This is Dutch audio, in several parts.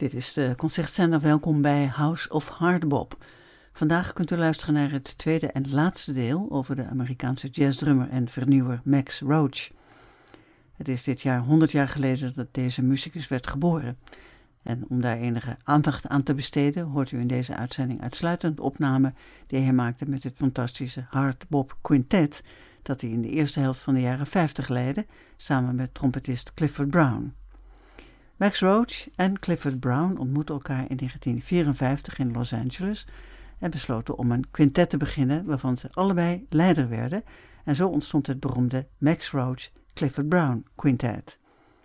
Dit is de concertzender. Welkom bij House of Hardbop. Vandaag kunt u luisteren naar het tweede en laatste deel over de Amerikaanse jazzdrummer en vernieuwer Max Roach. Het is dit jaar 100 jaar geleden dat deze muzikus werd geboren. En om daar enige aandacht aan te besteden, hoort u in deze uitzending uitsluitend opnamen die hij maakte met het fantastische Hardbop Quintet, dat hij in de eerste helft van de jaren 50 leidde, samen met trompetist Clifford Brown. Max Roach en Clifford Brown ontmoetten elkaar in 1954 in Los Angeles en besloten om een quintet te beginnen waarvan ze allebei leider werden, en zo ontstond het beroemde Max Roach Clifford Brown Quintet.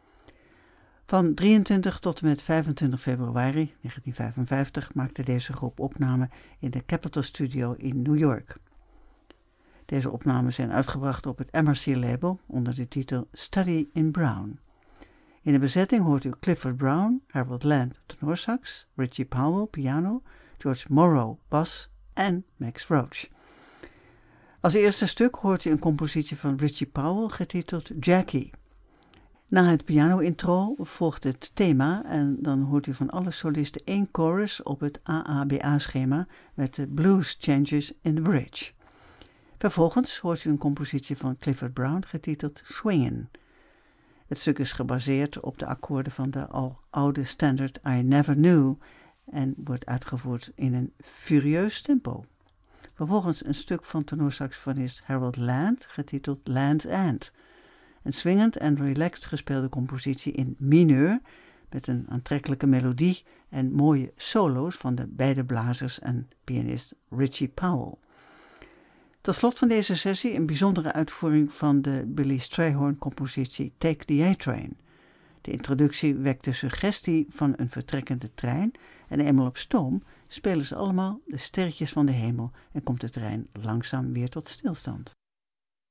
Van 23 tot en met 25 februari 1955 maakte deze groep opnamen in de Capitol Studio in New York. Deze opnamen zijn uitgebracht op het MRC-label onder de titel Study in Brown. In de bezetting hoort u Clifford Brown, Harold Land tenorsax, Richie Powell piano, George Morrow bas en Max Roach. Als eerste stuk hoort u een compositie van Richie Powell getiteld Jackie. Na het piano-intro volgt het thema en dan hoort u van alle solisten 1 chorus op het AABA-schema met de Blues Changes in the Bridge. Vervolgens hoort u een compositie van Clifford Brown getiteld Swingin'. Het stuk is gebaseerd op de akkoorden van de al oude standard I Never Knew en wordt uitgevoerd in een furieus tempo. Vervolgens een stuk van tenorsaxofonist Harold Land getiteld Land's End. Een swingend en relaxed gespeelde compositie in mineur met een aantrekkelijke melodie en mooie solo's van de beide blazers en pianist Richie Powell. Tot slot van deze sessie een bijzondere uitvoering van de Billy Strayhorn-compositie Take the A-Train. De introductie wekt de suggestie van een vertrekkende trein en eenmaal op stoom spelen ze allemaal de sterretjes van de hemel en komt de trein langzaam weer tot stilstand.